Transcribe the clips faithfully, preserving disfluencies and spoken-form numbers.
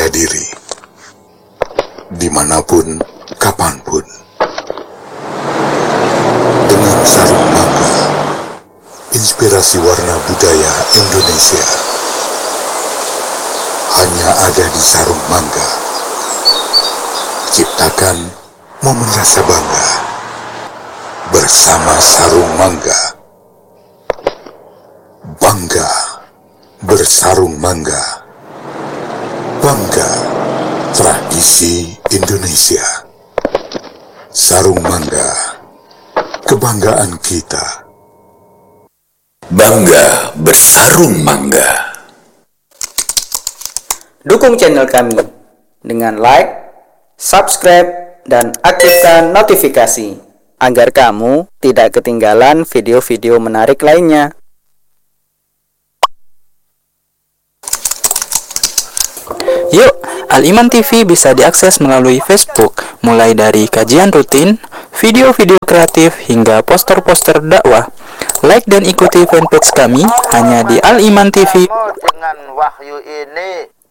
percaya diri, dimanapun, kapanpun. Dengan sarung mangga, inspirasi warna budaya Indonesia hanya ada di sarung mangga. Ciptakan momen rasa bangga bersama sarung mangga. Bangga bersarung mangga. Bangga tradisi Indonesia. Sarung mangga, kebanggaan kita. Bangga bersarung mangga. Dukung channel kami dengan like, subscribe, dan aktifkan notifikasi agar kamu tidak ketinggalan video-video menarik lainnya. Yuk, Al-Iman T V bisa diakses melalui Facebook, mulai dari kajian rutin, video-video kreatif, hingga poster-poster dakwah. Like dan ikuti fanpage kami hanya di Al-Iman T V. Dengan wahyu ini,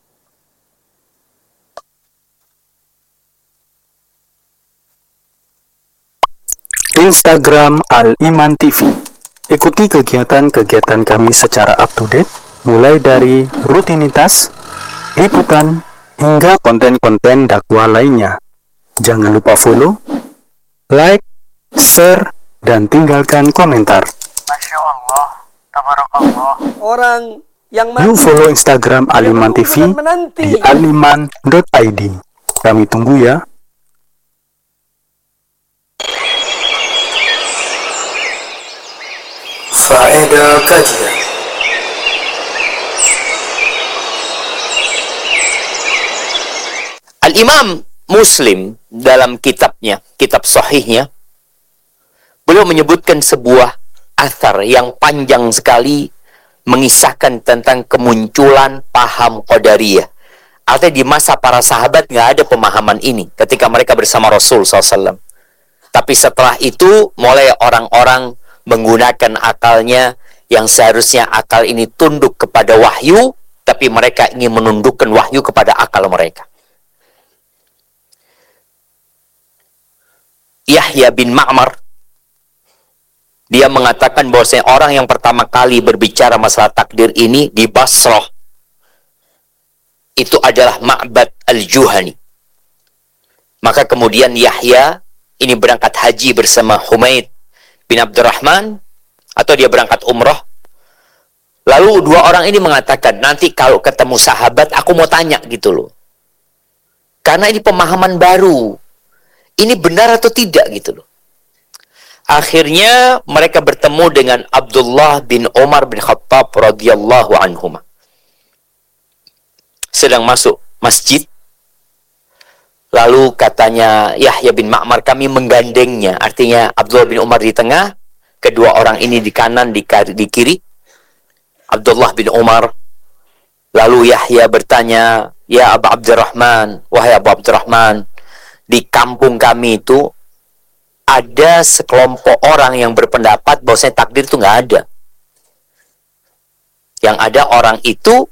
Instagram Al-Iman T V. Ikuti kegiatan-kegiatan kami secara up-to-date, mulai dari rutinitas, liputan, hingga konten-konten dakwah lainnya. Jangan lupa follow, like, share, dan tinggalkan komentar. Masya Allah, tabarakallah. Orang yang Yuk follow Instagram Al-Iman T V di aliman dot i d. Kami tunggu ya. Faedah kajian. Al-Imam Muslim dalam kitabnya, kitab sahihnya, beliau menyebutkan sebuah athar yang panjang sekali mengisahkan tentang kemunculan paham Qadariyah. Artinya di masa para sahabat nggak ada pemahaman ini ketika mereka bersama Rasul shallallahu alaihi wasallam. Tapi setelah itu mulai orang-orang menggunakan akalnya yang seharusnya akal ini tunduk kepada wahyu, tapi mereka ingin menundukkan wahyu kepada akal mereka. Yahya bin Ma'mar, dia mengatakan bahwasanya orang yang pertama kali berbicara masalah takdir ini di Basrah itu adalah Ma'bad al-Juhani. Maka kemudian Yahya ini berangkat haji bersama Humaid bin Abdurrahman, atau dia berangkat umrah. Lalu dua orang ini mengatakan, nanti kalau ketemu sahabat aku mau tanya gitu loh, karena ini pemahaman baru, ini benar atau tidak gitu loh. Akhirnya mereka bertemu dengan Abdullah bin Umar bin Khattab radhiyallahu anhuma. Sedang masuk masjid. Lalu katanya Yahya bin Ma'mar, kami menggandengnya. Artinya Abdullah bin Umar di tengah, kedua orang ini di kanan, di, di kiri. Abdullah bin Umar. Lalu Yahya bertanya, ya Abu Abdurrahman, wahai Abu Abdurrahman, di kampung kami itu ada sekelompok orang yang berpendapat bahwasanya takdir itu nggak ada. Yang ada orang itu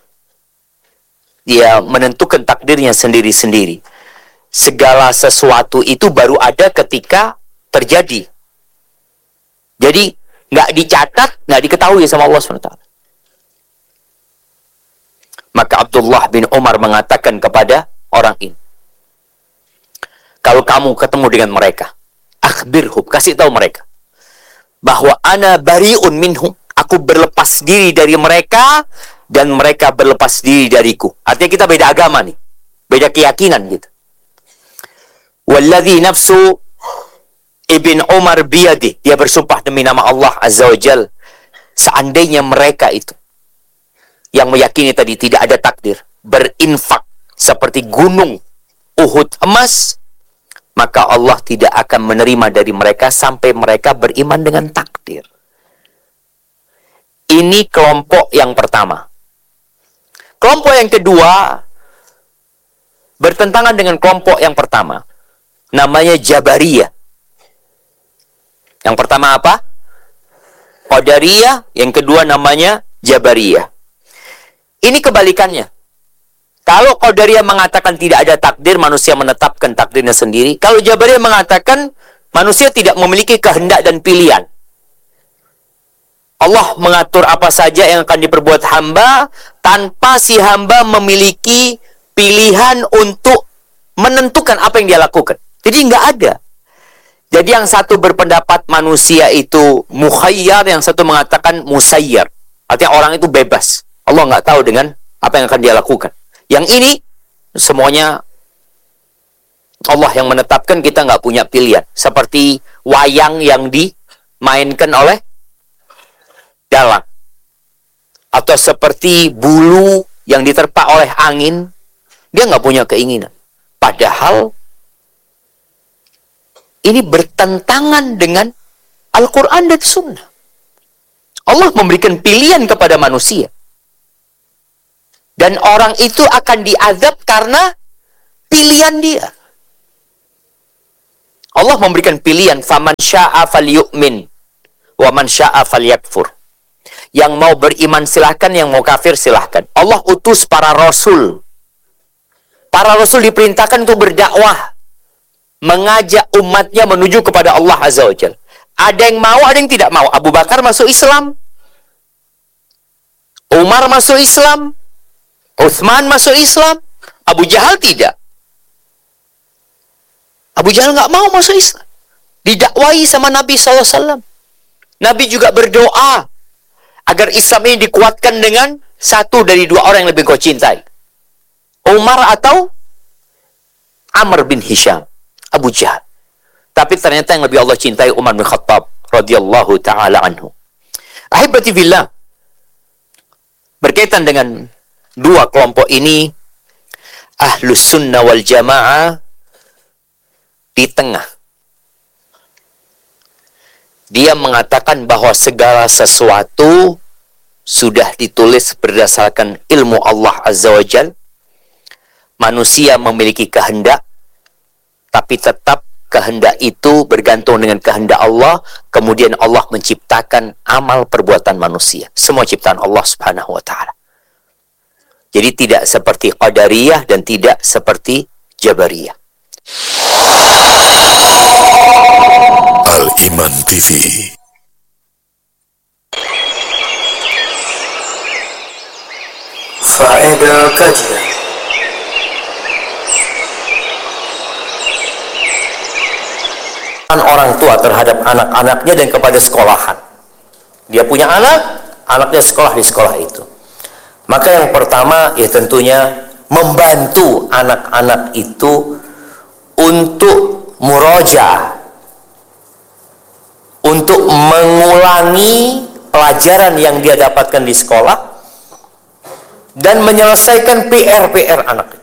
dia menentukan takdirnya sendiri-sendiri. Segala sesuatu itu baru ada ketika terjadi. Jadi nggak dicatat, nggak diketahui sama Allah subhanahu wa taala. Maka Abdullah bin Umar mengatakan kepada orang ini, kalau kamu ketemu dengan mereka, akhbirhum, kasih tahu mereka bahwa ana bariun minhum, aku berlepas diri dari mereka dan mereka berlepas diri dariku. Artinya kita beda agama nih, beda keyakinan gitu. Walladzi nafsu Ibn Umar biyadi, dia bersumpah demi nama Allah Azza wa Jal, seandainya mereka itu yang meyakini tadi tidak ada takdir, berinfak seperti gunung Uhud emas, maka Allah tidak akan menerima dari mereka sampai mereka beriman dengan takdir. Ini kelompok yang pertama. Kelompok yang kedua bertentangan dengan kelompok yang pertama. Namanya Jabariyah. Yang pertama apa? Qadariyah. Yang kedua namanya Jabariyah. Ini kebalikannya. Kalau Qadariyah mengatakan tidak ada takdir, manusia menetapkan takdirnya sendiri. Kalau Jabariyah mengatakan manusia tidak memiliki kehendak dan pilihan. Allah mengatur apa saja yang akan diperbuat hamba tanpa si hamba memiliki pilihan untuk menentukan apa yang dia lakukan. Jadi nggak ada. Jadi yang satu berpendapat manusia itu mukhayyar, yang satu mengatakan musayyar. Artinya orang itu bebas. Allah nggak tahu dengan apa yang akan dia lakukan. Yang ini semuanya Allah yang menetapkan, kita nggak punya pilihan. Seperti wayang yang dimainkan oleh dalang. Atau seperti bulu yang diterpa oleh angin. Dia nggak punya keinginan. Padahal ini bertentangan dengan Al-Quran dan Sunnah. Allah memberikan pilihan kepada manusia. Dan orang itu akan diazab karena pilihan dia. Allah memberikan pilihan, faman syaa falyu'min wa man syaa falyakfur. Yang mau beriman silahkan, yang mau kafir silahkan. Allah utus para rasul. Para rasul diperintahkan untuk berdakwah, mengajak umatnya menuju kepada Allah Azza wa Jalla. Ada yang mau, ada yang tidak mau. Abu Bakar masuk Islam, Umar masuk Islam, Utsman masuk Islam, Abu Jahal tidak. Abu Jahal nggak mau masuk Islam. Didakwai sama Nabi shallallahu alaihi wasallam. Nabi juga berdoa agar Islam ini dikuatkan dengan satu dari dua orang yang lebih kau cintai. Umar atau Amr bin Hisham, Abu Jahal. Tapi ternyata yang lebih Allah cintai Umar bin Khattab radhiyallahu taala anhu. Ahibati fillah. Berkaitan dengan dua kelompok ini, Ahlus Sunnah wal Jamaah di tengah. Dia mengatakan bahwa segala sesuatu sudah ditulis berdasarkan ilmu Allah Azza wa Jalla. Manusia memiliki kehendak, tapi tetap kehendak itu bergantung dengan kehendak Allah. Kemudian Allah menciptakan amal perbuatan manusia. Semua ciptaan Allah Subhanahu wa Ta'ala. Jadi tidak seperti Qadariyah dan tidak seperti Jabariyah. Al-Iman T V. Faedah kajian. Orang tua terhadap anak-anaknya dan kepada sekolahan. Dia punya anak, anaknya sekolah di sekolah itu. Maka yang pertama ya tentunya membantu anak-anak itu untuk murojaah, untuk mengulangi pelajaran yang dia dapatkan di sekolah dan menyelesaikan P R-P R anak itu.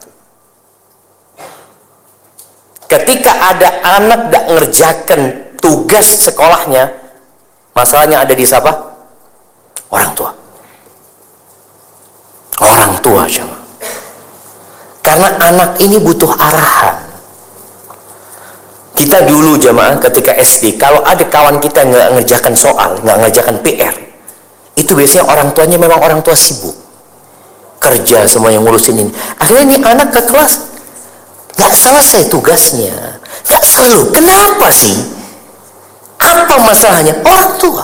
Ketika ada anak tidak ngerjakan tugas sekolahnya, masalahnya ada di siapa? Orang tua. Orang tua jemaah. Karena anak ini butuh arahan. Kita dulu jemaah ketika S D, kalau ada kawan kita nggak ngerjakan soal, nggak ngerjakan P R, itu biasanya orang tuanya memang orang tua sibuk. Kerja semua yang ngurusin ini. Akhirnya ini anak ke kelas nggak selesai tugasnya, nggak selalu. Kenapa sih? Apa masalahnya? Orang tua.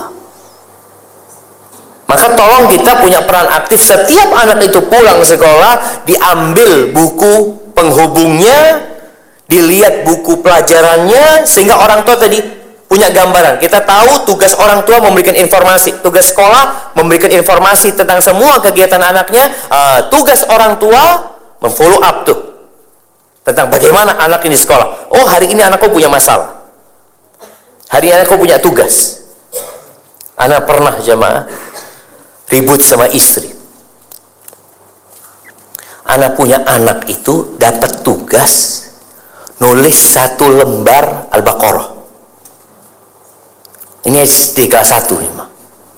Maka tolong kita punya peran aktif. Setiap anak itu pulang sekolah, diambil buku penghubungnya, dilihat buku pelajarannya, sehingga orang tua tadi punya gambaran. Kita tahu tugas orang tua memberikan informasi, tugas sekolah memberikan informasi tentang semua kegiatan anaknya. Uh, tugas orang tua memfollow up tuh tentang bagaimana anak ini sekolah. Oh, hari ini anakku punya masalah, hari ini anakku punya tugas. Anak pernah jemaah ribut sama istri. Anak punya anak itu dapat tugas nulis satu lembar Al-Baqarah. Ini S D kelas satu nih, Bang.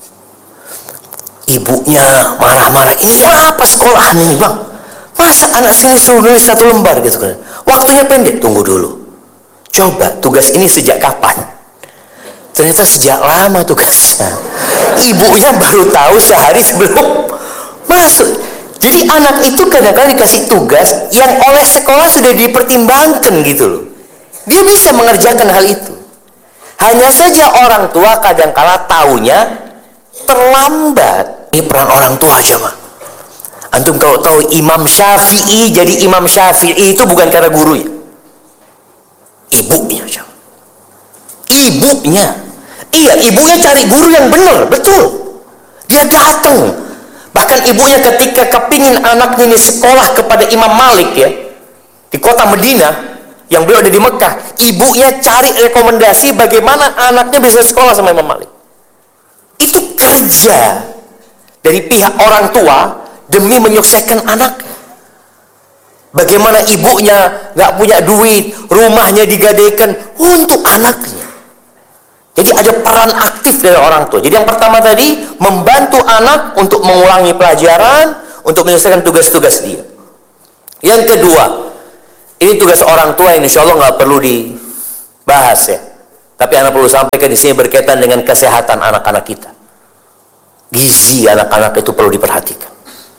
Ibunya marah-marah. Ini apa sekolahan ini, Bang? Masa anak sini suruh nulis satu lembar gitu kan? Waktunya pendek. Tunggu dulu. Coba tugas ini sejak kapan? Ternyata sejak lama tugasnya. Ibunya baru tahu sehari sebelum masuk. Jadi anak itu kadang-kadang dikasih tugas yang oleh sekolah sudah dipertimbangkan gitu loh. Dia bisa mengerjakan hal itu. Hanya saja orang tua kadang-kala taunya terlambat. Ini peran orang tua aja mah. Antum kalau tahu Imam Syafi'i jadi Imam Syafi'i itu bukan karena gurunya. Ibunya aja. Ibunya. Iya, ibunya cari guru yang benar, betul. Dia datang. Bahkan ibunya ketika kepingin anaknya ini sekolah kepada Imam Malik ya, di kota Madinah, yang beliau ada di Mekah, ibunya cari rekomendasi bagaimana anaknya bisa sekolah sama Imam Malik. Itu kerja dari pihak orang tua demi menyukseskan anaknya. Bagaimana ibunya nggak punya duit, rumahnya digadaikan untuk anaknya. Jadi ada peran aktif dari orang tua. Jadi yang pertama tadi, membantu anak untuk mengulangi pelajaran, untuk menyelesaikan tugas-tugas dia. Yang kedua, ini tugas orang tua yang insya Allah nggak perlu dibahas ya. Tapi anak perlu sampaikan di sini berkaitan dengan kesehatan anak-anak kita. Gizi anak-anak itu perlu diperhatikan.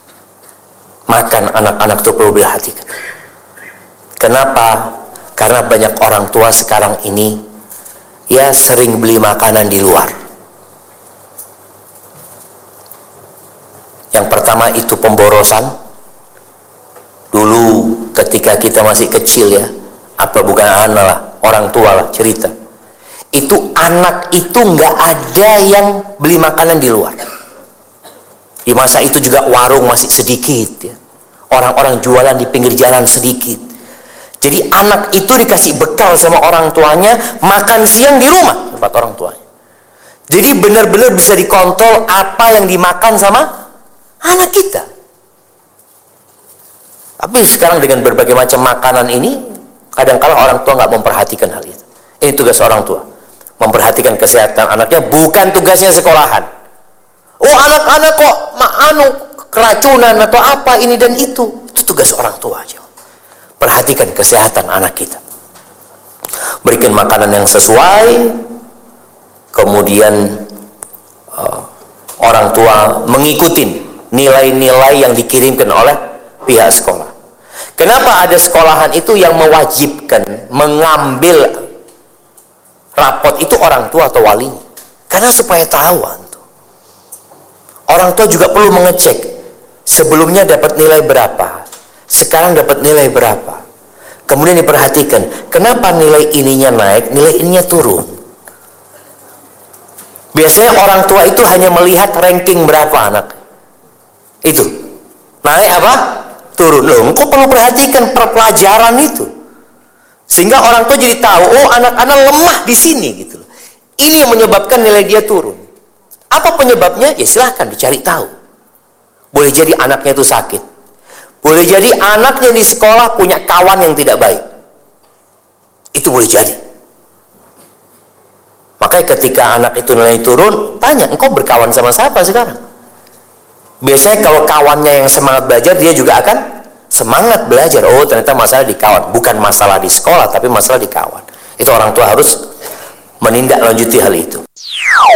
Makan anak-anak itu perlu diperhatikan. Kenapa? Karena banyak orang tua sekarang ini ya sering beli makanan di luar. Yang pertama itu pemborosan. Dulu ketika kita masih kecil ya, apa bukan anak lah, orang tua lah cerita. Itu anak itu nggak ada yang beli makanan di luar. Di masa itu juga warung masih sedikit ya. Orang-orang jualan di pinggir jalan sedikit. Jadi anak itu dikasih bekal sama orang tuanya, makan siang di rumah tempat orang tuanya. Jadi benar-benar bisa dikontrol apa yang dimakan sama anak kita. Tapi sekarang dengan berbagai macam makanan ini, kadang-kala orang tua nggak memperhatikan hal itu. Ini tugas orang tua, memperhatikan kesehatan anaknya, bukan tugasnya sekolahan. Oh anak-anak kok anu keracunan atau apa ini dan itu, itu tugas orang tua aja. Perhatikan kesehatan anak kita. Berikan makanan yang sesuai. Kemudian uh, orang tua mengikuti nilai-nilai yang dikirimkan oleh pihak sekolah. Kenapa ada sekolahan itu yang mewajibkan mengambil rapot itu orang tua atau walinya? Karena supaya tahu antum. Orang tua juga perlu mengecek sebelumnya dapat nilai berapa, sekarang dapat nilai berapa. Kemudian diperhatikan, kenapa nilai ininya naik, nilai ininya turun. Biasanya orang tua itu hanya melihat ranking berapa anak. Itu. Naik apa? Turun. Loh, engkau perlu perhatikan perpelajaran itu. Sehingga orang tua jadi tahu, oh anak-anak lemah di sini gitu. Ini yang menyebabkan nilai dia turun. Apa penyebabnya? Ya silahkan dicari tahu. Boleh jadi anaknya itu sakit. Boleh jadi anaknya di sekolah punya kawan yang tidak baik. Itu boleh jadi. Makanya ketika anak itu nilai turun, tanya, engkau berkawan sama siapa sekarang? Biasanya kalau kawannya yang semangat belajar, dia juga akan semangat belajar. Oh ternyata masalah di kawan. Bukan masalah di sekolah, tapi masalah di kawan. Itu orang tua harus menindaklanjuti hal itu.